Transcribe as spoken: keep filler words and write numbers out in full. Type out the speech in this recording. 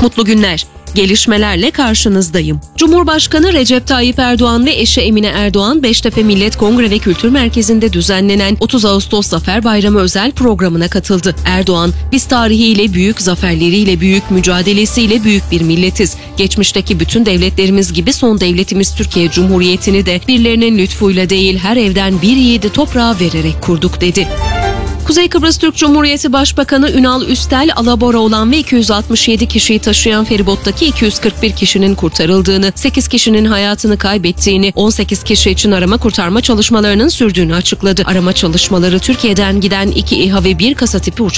Mutlu günler. Gelişmelerle karşınızdayım. Cumhurbaşkanı Recep Tayyip Erdoğan ve eşi Emine Erdoğan, Beştepe Millet Kongre ve Kültür Merkezi'nde düzenlenen otuz Ağustos Zafer Bayramı özel programına katıldı. Erdoğan, "Biz tarihiyle büyük, zaferleriyle büyük, mücadelesiyle büyük bir milletiz. Geçmişteki bütün devletlerimiz gibi son devletimiz Türkiye Cumhuriyeti'ni de birilerinin lütfuyla değil, her evden bir yiğidi toprağa vererek kurduk," dedi. Kuzey Kıbrıs Türk Cumhuriyeti Başbakanı Ünal Üstel, alabora olan ve iki yüz altmış yedi kişiyi taşıyan feribottaki iki yüz kırk bir kişinin kurtarıldığını, sekiz kişinin hayatını kaybettiğini, on sekiz kişi için arama kurtarma çalışmalarının sürdüğünü açıkladı. Arama çalışmaları Türkiye'den giden iki İHA ve bir kasa tipi uçak